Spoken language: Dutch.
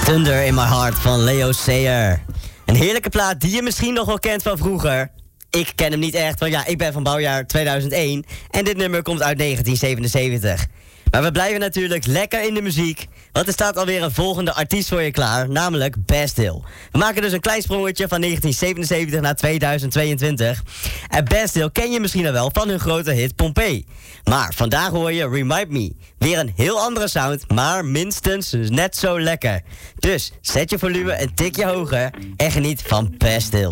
Thunder in My Heart van Leo Sayer. Een heerlijke plaat die je misschien nog wel kent van vroeger. Ik ken hem niet echt, want ja, ik ben van bouwjaar 2001 en dit nummer komt uit 1977. Maar we blijven natuurlijk lekker in de muziek, want er staat alweer een volgende artiest voor je klaar, namelijk Bastille. We maken dus een klein sprongetje van 1977 naar 2022. En Bastille ken je misschien al wel van hun grote hit Pompeii. Maar vandaag hoor je Remind Me. Weer een heel andere sound, maar minstens net zo lekker. Dus zet je volume een tikje hoger en geniet van Bastille.